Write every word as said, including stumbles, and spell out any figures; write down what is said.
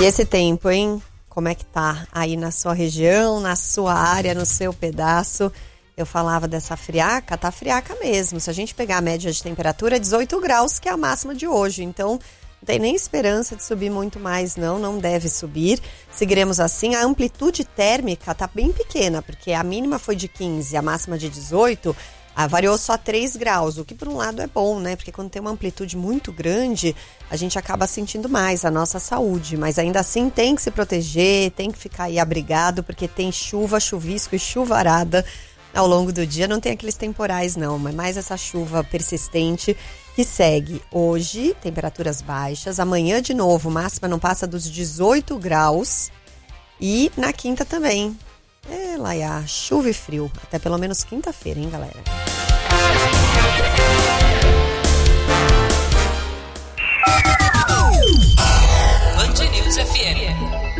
E esse tempo, hein? Como é que tá aí na sua região, na sua área, no seu pedaço? Eu falava dessa friaca, tá friaca mesmo. Se a gente pegar a média de temperatura, é dezoito graus, que é a máxima de hoje. Então, não tem nem esperança de subir muito mais, não. Não deve subir. Seguiremos assim. A amplitude térmica tá bem pequena, porque a mínima foi de quinze, a máxima de dezoito. Ah, variou só três graus, o que por um lado é bom, né? Porque quando tem uma amplitude muito grande, a gente acaba sentindo mais a nossa saúde. Mas ainda assim tem que se proteger, tem que ficar aí abrigado, porque tem chuva, chuvisco e chuvarada ao longo do dia. Não tem aqueles temporais não, mas mais essa chuva persistente que segue. Hoje, temperaturas baixas, amanhã de novo, máxima não passa dos dezoito graus e na quinta também. É, Laia, chuva e frio, até pelo menos quinta-feira, hein, galera? Band News F M.